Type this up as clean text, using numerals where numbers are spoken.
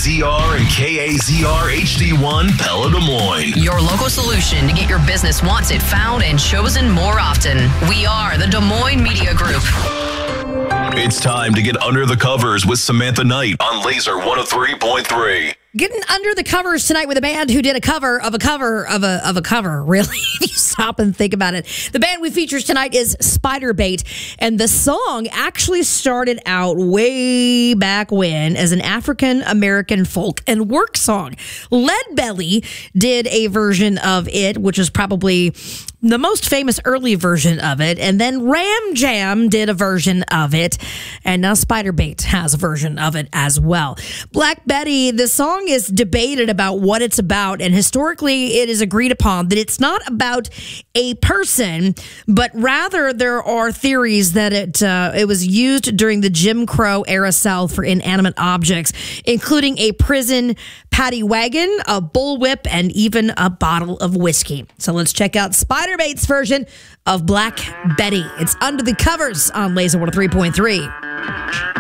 WKZR and KAZR HD1 Pella Des Moines. Your local solution to get your business wanted, found, and chosen more often. We are the Des Moines Media Group. It's time to get under the covers with Samantha Knight on Laser 103.3. Getting under the covers tonight with a band who did a cover of a cover of a cover, really, if you stop and think about it. The band we feature tonight is Spiderbait, and the song actually started out way back when as an African-American folk and work song. Leadbelly did a version of it, which is probably the most famous early version of it, and then Ram Jam did a version of it, and now Spiderbait has a version of it as well. Black Betty, the song is debated about what it's about, and historically it is agreed upon that it's not about a person, but rather there are theories that it was used during the Jim Crow era South for inanimate objects, including a prison paddy wagon, a bullwhip, and even a bottle of whiskey. So let's check out Spiderbait's version of Black Betty. It's Under the Covers on Laser 103.3.